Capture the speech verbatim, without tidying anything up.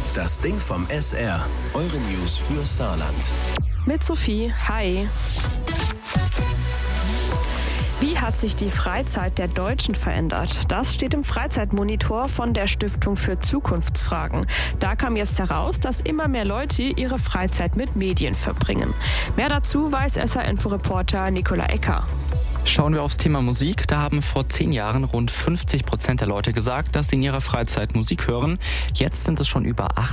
Das Ding vom S R. Eure News für Saarland. Mit Sophie, hi. Wie hat sich die Freizeit der Deutschen verändert? Das steht im Freizeitmonitor von der Stiftung für Zukunftsfragen. Da kam jetzt heraus, dass immer mehr Leute ihre Freizeit mit Medien verbringen. Mehr dazu weiß S R-Info-Reporter Nicola Ecker. Schauen wir aufs Thema Musik. Da haben vor zehn Jahren rund fünfzig Prozent der Leute gesagt, dass sie in ihrer Freizeit Musik hören. Jetzt sind es schon über